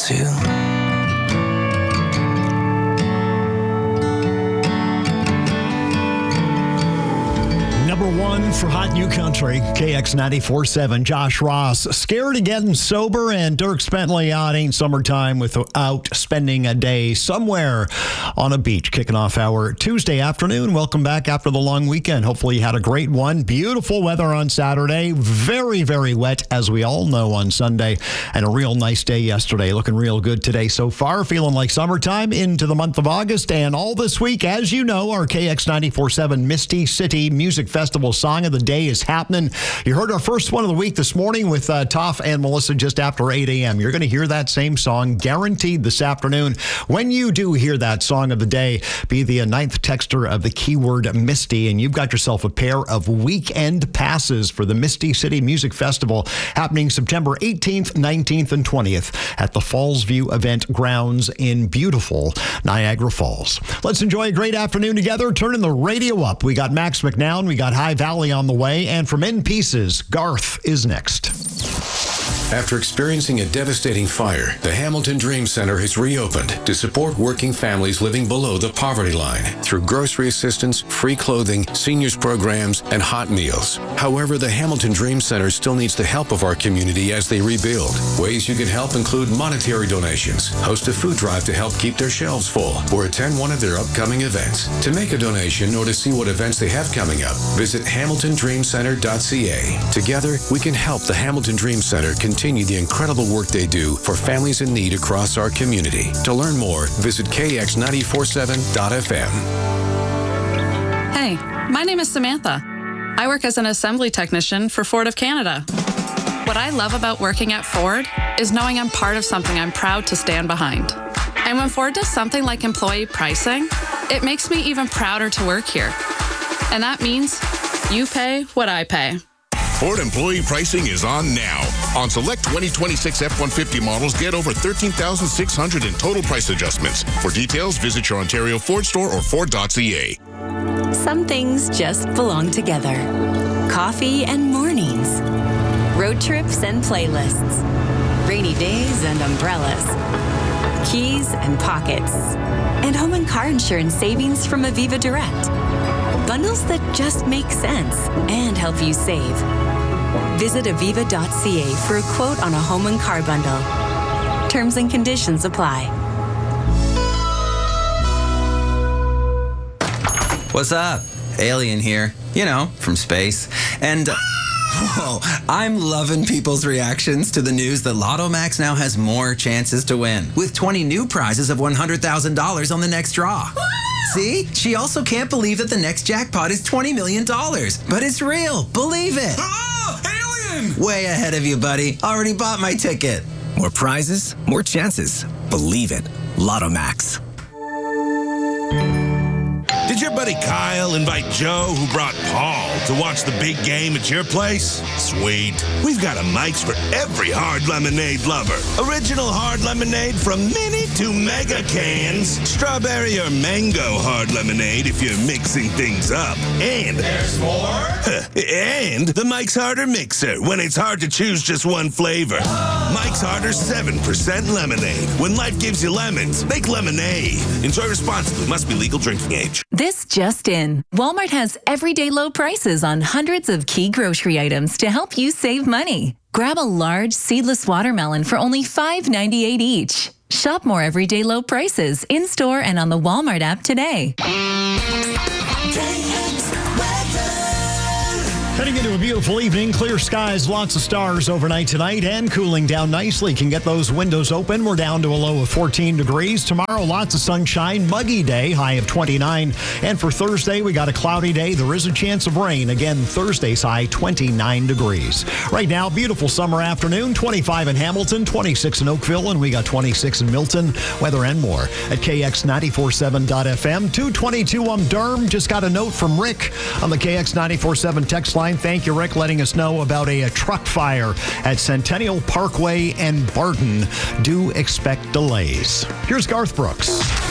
too. Number one for Hot New Country, KX 94.7. Josh Ross, scared of getting sober, and Dirk Bentley on Ain't Summertime without spending a day somewhere on a beach. Kicking off our Tuesday afternoon. Welcome back after the long weekend. Hopefully you had a great one. Beautiful weather on Saturday. Very, very wet, as we all know, on Sunday. And a real nice day yesterday. Looking real good today so far. Feeling like summertime into the month of August. And all this week, as you know, our KX 94.7 Misty City Music Festival Song of the Day is happening. You heard our first one of the week this morning with Toph and Melissa just after 8 a.m. You're going to hear that same song guaranteed this afternoon. When you do hear that song of the day, be the ninth texter of the keyword Misty, and you've got yourself a pair of weekend passes for the Misty City Music Festival happening September 18th, 19th, and 20th at the Fallsview Event Grounds in beautiful Niagara Falls. Let's enjoy a great afternoon together. Turning the radio up. We got Max McNown. We got High Valley on the way. And from In Pieces, Garth is next. After experiencing a devastating fire, the Hamilton Dream Center has reopened to support working families living below the poverty line through grocery assistance, free clothing, seniors programs, and hot meals. However, the Hamilton Dream Center still needs the help of our community as they rebuild. Ways you can help include monetary donations, host a food drive to help keep their shelves full, or attend one of their upcoming events. To make a donation or to see what events they have coming up, visit hamiltondreamcenter.ca. Together, we can help the Hamilton Dream Center continue the incredible work they do for families in need across our community. To learn more, visit kx947.fm. Hey, my name is Samantha. I work as an assembly technician for Ford of Canada. What I love about working at Ford is knowing I'm part of something I'm proud to stand behind. And when Ford does something like employee pricing, it makes me even prouder to work here. And that means you pay what I pay. Ford employee pricing is on now. On select 2026 F-150 models, get over $13,600 in total price adjustments. For details, visit your Ontario Ford store or Ford.ca. Some things just belong together. Coffee and mornings. Road trips and playlists. Rainy days and umbrellas. Keys and pockets. And home and car insurance savings from Aviva Direct. Bundles that just make sense and help you save. Visit aviva.ca for a quote on a home and car bundle. Terms and conditions apply. What's up? Alien here. You know, from space. And I'm loving people's reactions to the news that Lotto Max now has more chances to win, with 20 new prizes of $100,000 on the next draw. See? She also can't believe that the next jackpot is $20 million. But it's real. Believe it. Oh, alien! Way ahead of you, buddy. Already bought my ticket. More prizes, more chances. Believe it. Lotto Max. Did your buddy Kyle invite Joe, who brought Paul, to watch the big game at your place? Sweet. We've got a Mike's for every hard lemonade lover. Original hard lemonade from mini to mega cans. Strawberry or mango hard lemonade if you're mixing things up. And there's more? And the Mike's Harder Mixer when it's hard to choose just one flavor. Mike's Harder 7% lemonade. When life gives you lemons, make lemonade. Enjoy responsibly. Must be legal drinking age. This just in. Walmart has everyday low prices on hundreds of key grocery items to help you save money. Grab a large seedless watermelon for only $5.98 each. Shop more everyday low prices in-store and on the Walmart app today. Heading into a beautiful evening, clear skies, lots of stars overnight tonight, and cooling down nicely. Can get those windows open. We're down to a low of 14 degrees. Tomorrow, lots of sunshine, muggy day, high of 29. And for Thursday, we got a cloudy day. There is a chance of rain. Again, Thursday's high, 29 degrees. Right now, beautiful summer afternoon, 25 in Hamilton, 26 in Oakville, and we got 26 in Milton. Weather and more at KX947.fm. 222 on Durham. Just got a note from Rick on the KX947 text line. Thank you, Rick, letting us know about a truck fire at Centennial Parkway and Barton. Do expect delays. Here's Garth Brooks.